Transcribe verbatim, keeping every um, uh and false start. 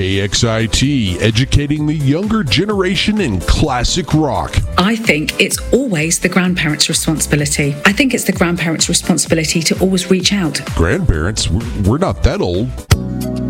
K X I T, educating the younger generation in classic rock. I think it's always the grandparents' responsibility. I think it's the grandparents' responsibility to always reach out. Grandparents? We're not that old.